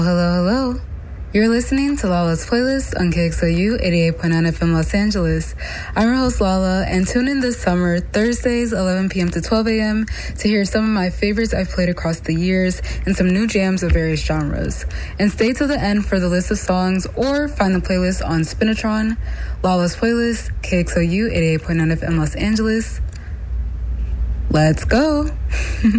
Hello, hello. You're listening to Lala's playlist on KXOU 88.9 FM Los Angeles. I'm your host Lala, and tune in this summer, Thursdays 11 p.m. to 12 a.m. to hear some of my favorites I've played across the years and some new jams of various genres. And stay till the end for the list of songs or find the playlist on Spinatron. Lala's playlist, KXOU 88.9 FM Los Angeles. Let's go.